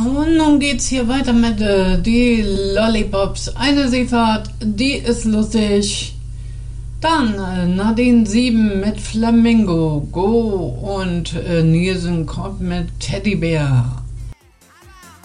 und nun geht's hier weiter mit die Lollipops. Eine Seefahrt, die ist lustig. Dann Nadine 7 mit Flamingo, Go und Nielsen kommt mit Teddybär.